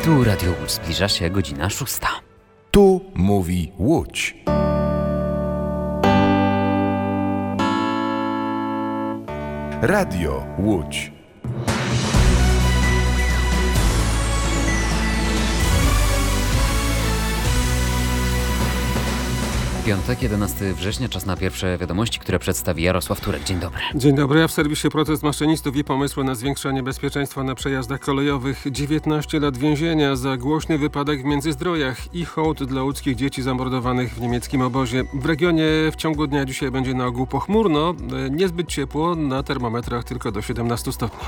Tu Radio Łódź, zbliża się godzina 6. Tu mówi Łódź. Radio Łódź. Piątek, 11 września, czas na pierwsze wiadomości, które przedstawi Jarosław Turek. Dzień dobry. Dzień dobry, a w serwisie protest maszynistów i pomysły na zwiększenie bezpieczeństwa na przejazdach kolejowych. 19 lat więzienia za głośny wypadek w Międzyzdrojach i hołd dla łódzkich dzieci zamordowanych w niemieckim obozie. W regionie w ciągu dnia dzisiaj będzie na ogół pochmurno, niezbyt ciepło, na termometrach tylko do 17 stopni.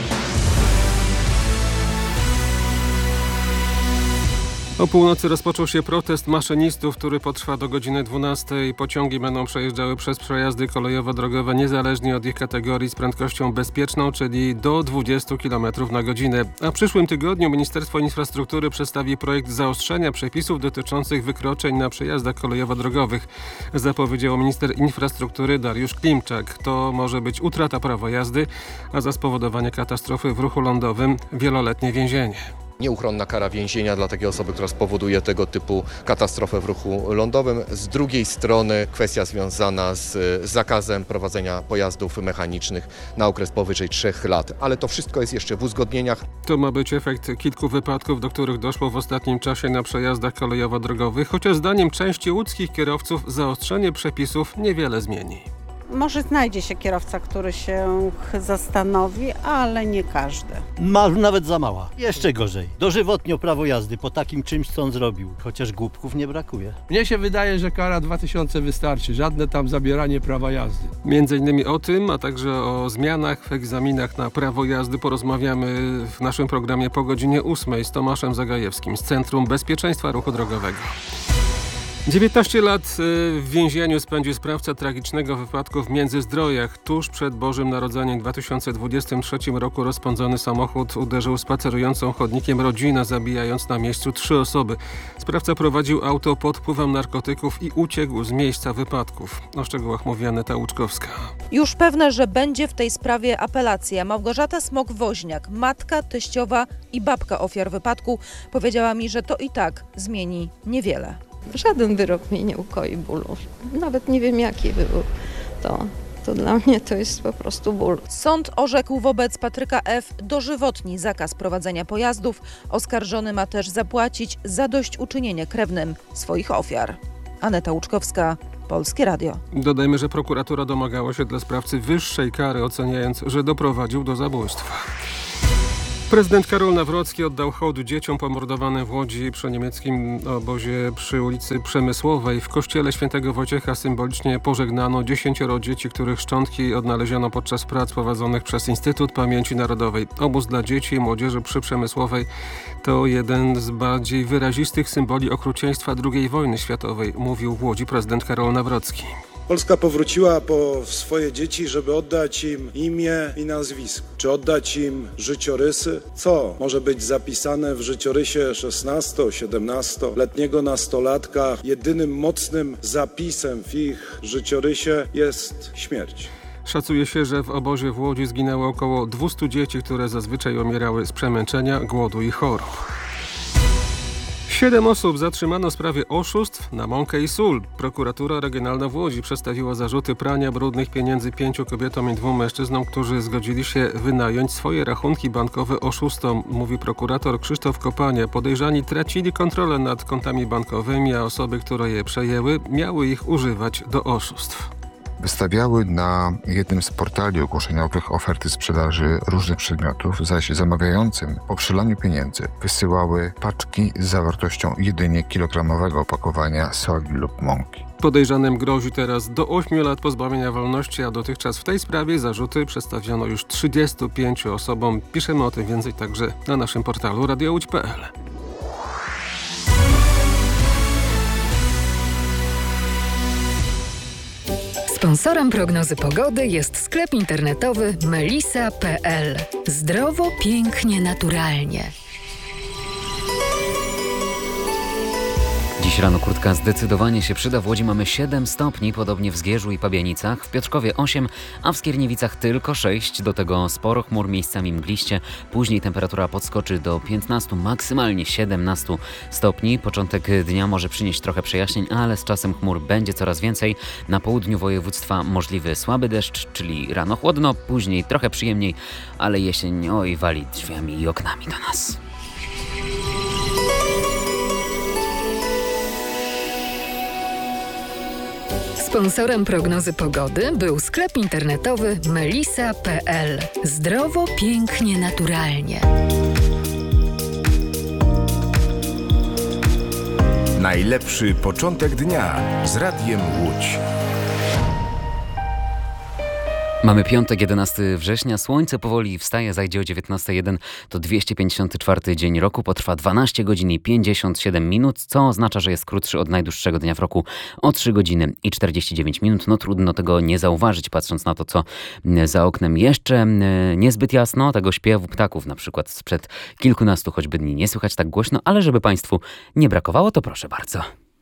O północy rozpoczął się protest maszynistów, który potrwa do godziny 12. Pociągi będą przejeżdżały przez przejazdy kolejowo-drogowe niezależnie od ich kategorii z prędkością bezpieczną, czyli do 20 km na godzinę. A w przyszłym tygodniu Ministerstwo Infrastruktury przedstawi projekt zaostrzenia przepisów dotyczących wykroczeń na przejazdach kolejowo-drogowych. Zapowiedział minister infrastruktury Dariusz Klimczak. To może być utrata prawa jazdy, a za spowodowanie katastrofy w ruchu lądowym wieloletnie więzienie. Nieuchronna kara więzienia dla takiej osoby, która spowoduje tego typu katastrofę w ruchu lądowym. Z drugiej strony kwestia związana z zakazem prowadzenia pojazdów mechanicznych na okres powyżej 3 lat. Ale to wszystko jest jeszcze w uzgodnieniach. To ma być efekt kilku wypadków, do których doszło w ostatnim czasie na przejazdach kolejowo-drogowych, chociaż zdaniem części łódzkich kierowców zaostrzenie przepisów niewiele zmieni. Może znajdzie się kierowca, który się zastanowi, ale nie każdy. Nawet za mała. Jeszcze gorzej. Dożywotnio prawo jazdy po takim czymś, co on zrobił. Chociaż głupków nie brakuje. Mnie się wydaje, że kara 2000 wystarczy. Żadne tam zabieranie prawa jazdy. Między innymi o tym, a także o zmianach w egzaminach na prawo jazdy porozmawiamy w naszym programie po godzinie 8 z Tomaszem Zagajewskim z Centrum Bezpieczeństwa Ruchu Drogowego. 19 lat w więzieniu spędził sprawca tragicznego wypadku w Międzyzdrojach. Tuż przed Bożym Narodzeniem w 2023 roku rozpędzony samochód uderzył spacerującą chodnikiem rodzinę, zabijając na miejscu 3 osoby. Sprawca prowadził auto pod wpływem narkotyków i uciekł z miejsca wypadków. O szczegółach mówi Aneta Łuczkowska. Już pewne, że będzie w tej sprawie apelacja. Małgorzata Smok-Woźniak, matka, teściowa i babka ofiar wypadku, powiedziała mi, że to i tak zmieni niewiele. Żaden wyrok mnie nie ukoi bólu. Nawet nie wiem, jaki był to dla mnie to jest po prostu ból. Sąd orzekł wobec Patryka F. dożywotni zakaz prowadzenia pojazdów. Oskarżony ma też zapłacić zadośćuczynienie krewnym swoich ofiar. Aneta Łuczkowska, Polskie Radio. Dodajmy, że prokuratura domagała się dla sprawcy wyższej kary, oceniając, że doprowadził do zabójstwa. Prezydent Karol Nawrocki oddał hołd dzieciom pomordowanym w Łodzi przy niemieckim obozie przy ulicy Przemysłowej. W kościele świętego Wojciecha symbolicznie pożegnano 10 dzieci, których szczątki odnaleziono podczas prac prowadzonych przez Instytut Pamięci Narodowej. Obóz dla dzieci i młodzieży przy Przemysłowej to jeden z bardziej wyrazistych symboli okrucieństwa II wojny światowej, mówił w Łodzi prezydent Karol Nawrocki. Polska powróciła po swoje dzieci, żeby oddać im imię i nazwisko. Czy oddać im życiorysy? Co może być zapisane w życiorysie 16-17-letniego nastolatka? Jedynym mocnym zapisem w ich życiorysie jest śmierć. Szacuje się, że w obozie w Łodzi zginęło około 200 dzieci, które zazwyczaj umierały z przemęczenia, głodu i chorób. 7 osób zatrzymano w sprawie oszustw na mąkę i sól. Prokuratura Regionalna w Łodzi przedstawiła zarzuty prania brudnych pieniędzy 5 kobietom i 2 mężczyznom, którzy zgodzili się wynająć swoje rachunki bankowe oszustom, mówi prokurator Krzysztof Kopania. Podejrzani tracili kontrolę nad kontami bankowymi, a osoby, które je przejęły, miały ich używać do oszustw. Wystawiały na jednym z portali ogłoszeniowych oferty sprzedaży różnych przedmiotów, zaś zamawiającym po przelaniu pieniędzy wysyłały paczki z zawartością jedynie kilogramowego opakowania soli lub mąki. Podejrzanym grozi teraz do 8 lat pozbawienia wolności, a dotychczas w tej sprawie zarzuty przedstawiono już 35 osobom. Piszemy o tym więcej także na naszym portalu radiołódź.pl. Sponsorem prognozy pogody jest sklep internetowy melisa.pl. Zdrowo, pięknie, naturalnie. Dziś rano kurtka zdecydowanie się przyda. W Łodzi mamy 7 stopni, podobnie w Zgierzu i Pabianicach. W Piotrkowie 8, a w Skierniewicach tylko 6. Do tego sporo chmur, miejscami mgliście. Później temperatura podskoczy do 15, maksymalnie 17 stopni. Początek dnia może przynieść trochę przejaśnień, ale z czasem chmur będzie coraz więcej. Na południu województwa możliwy słaby deszcz, czyli rano chłodno, później trochę przyjemniej, ale jesień wali drzwiami i oknami do nas. Sponsorem prognozy pogody był sklep internetowy melisa.pl. Zdrowo, pięknie, naturalnie. Najlepszy początek dnia z Radiem Łódź. Mamy piątek, 11 września. Słońce powoli wstaje, zajdzie o 19:01. To 254 dzień roku. Potrwa 12 godzin i 57 minut, co oznacza, że jest krótszy od najdłuższego dnia w roku o 3 godziny i 49 minut. No trudno tego nie zauważyć, patrząc na to, co za oknem jeszcze niezbyt jasno. Tego śpiewu ptaków na przykład sprzed kilkunastu choćby dni nie słychać tak głośno, ale żeby Państwu nie brakowało, to proszę bardzo.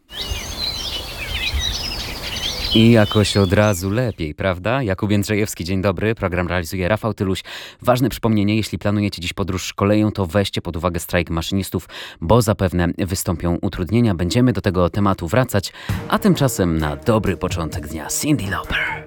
I jakoś od razu lepiej, prawda? Jakub Jędrzejewski, dzień dobry. Program realizuje Rafał Tyluś. Ważne przypomnienie, jeśli planujecie dziś podróż koleją, to weźcie pod uwagę strajk maszynistów, bo zapewne wystąpią utrudnienia. Będziemy do tego tematu wracać, a tymczasem na dobry początek dnia Cyndi Lauper.